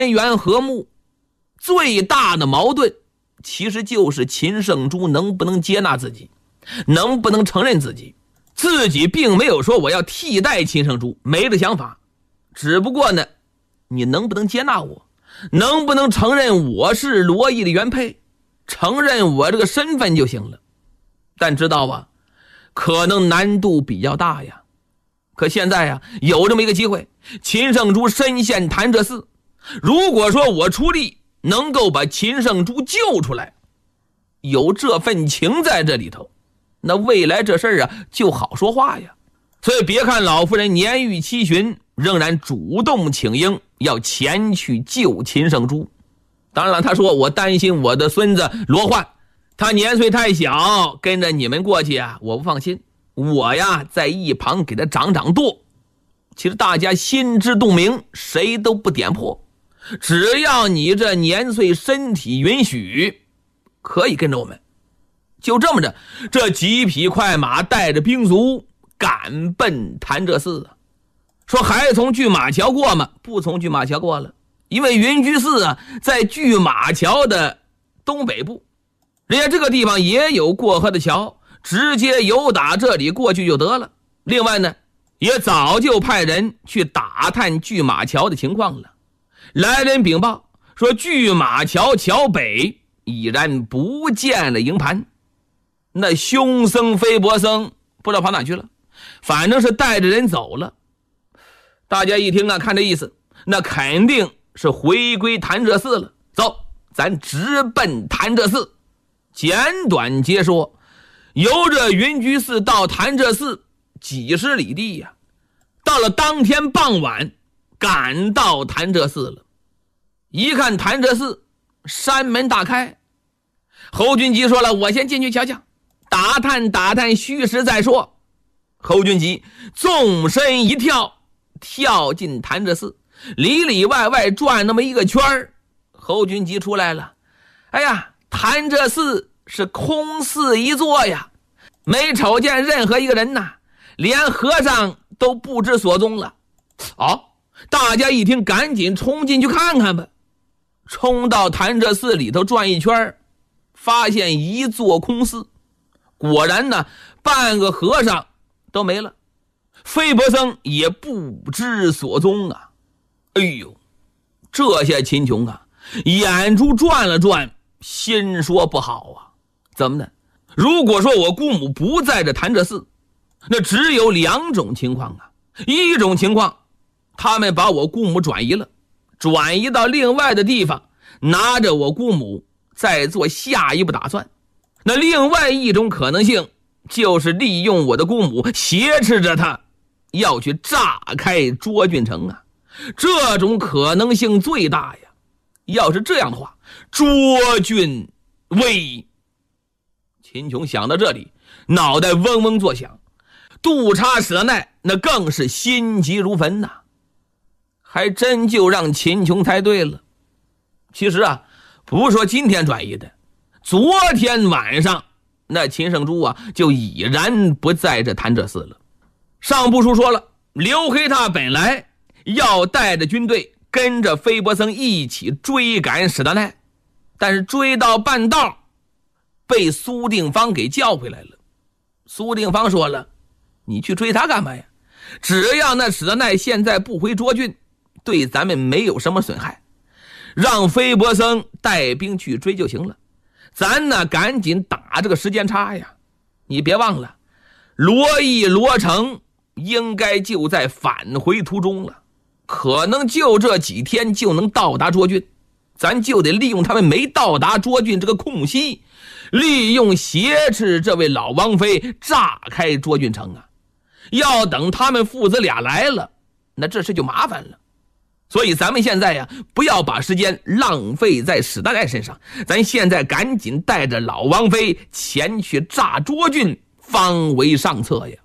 元和睦最大的矛盾其实就是秦圣珠能不能接纳自己，能不能承认自己。自己并没有说我要替代秦圣珠，没这想法，只不过呢，你能不能接纳我，能不能承认我是罗毅的原配，承认我这个身份就行了。但知道吧，可能难度比较大呀。可现在呀，有这么一个机会，秦圣珠身陷潭柘寺，如果说我出力能够把秦圣珠救出来，有这份情在这里头，那未来这事儿啊就好说话呀。所以别看老夫人年逾七旬，仍然主动请缨要前去救秦圣珠。当然了，他说我担心我的孙子罗焕，他年岁太小，跟着你们过去啊，我不放心，我呀在一旁给他掌掌舵。其实大家心知肚明，谁都不点破，只要你这年岁身体允许，可以跟着我们。就这么着，这几匹快马带着兵卒赶奔潭柘寺啊。说还从拒马桥过吗？不从拒马桥过了，因为云居寺啊在拒马桥的东北部，人家这个地方也有过河的桥，直接由打这里过去就得了。另外呢，也早就派人去打探拒马桥的情况了。来人禀报说，拒马桥桥北已然不见了营盘。那凶僧飞伯僧不知道跑哪去了，反正是带着人走了。大家一听啊，看这意思，那肯定是回归潭柘寺了。走，咱直奔潭柘寺。简短截说，由这云居寺到潭柘寺几十里地呀。到了当天傍晚，赶到潭柘寺了。一看潭柘寺山门大开，侯君集说了，我先进去瞧瞧，打探打探虚实再说。侯君集纵身一跳，跳进潭柘寺，里里外外转那么一个圈儿，侯君集出来了。哎呀，潭柘寺是空寺一座呀，没瞅见任何一个人呐，连和尚都不知所踪了。大家一听，赶紧冲进去看看吧。冲到潭柘寺里头转一圈，发现一座空寺，果然呢，半个和尚都没了，飞伯僧也不知所踪啊。哎呦，这下秦琼啊，眼珠转了转，心说不好啊。怎么呢？如果说我姑母不在这潭柘寺，那只有两种情况啊。一种情况，他们把我姑母转移了，转移到另外的地方，拿着我姑母再做下一步打算。那另外一种可能性，就是利用我的姑母，挟持着她要去炸开涿郡城啊。这种可能性最大呀。要是这样的话，涿郡危。秦琼想到这里，脑袋嗡嗡作响，杜查舍奈那更是心急如焚呐。还真就让秦琼猜对了。其实啊，不是说今天转移的，昨天晚上那秦圣珠啊就已然不在这潭柘寺了。上部书说了，刘黑闼本来要带着军队跟着飞伯僧一起追赶史达奈，但是追到半道被苏定方给叫回来了。苏定方说了，你去追他干嘛呀？只要那史达奈现在不回涿郡，对咱们没有什么损害，让飞伯僧带兵去追就行了，咱呢赶紧打这个时间差呀。你别忘了，罗毅罗成应该就在返回途中了，可能就这几天就能到达涿郡，咱就得利用他们没到达涿郡这个空隙，利用挟持这位老王妃炸开涿郡城啊。要等他们父子俩来了，那这事就麻烦了。所以咱们现在呀，不要把时间浪费在史达奈身上，咱现在赶紧带着老王妃前去炸涿郡，方为上策呀。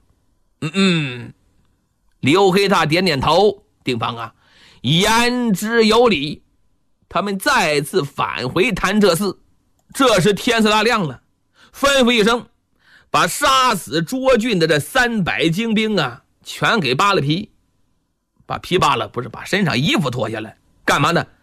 刘黑闼点点头，定方啊，言之有理。他们再次返回潭柘寺，这时天色大亮了，吩咐一声，把杀死涿郡的这300精兵啊全给扒了皮。把皮扒了，不是把身上衣服脱下来干嘛呢？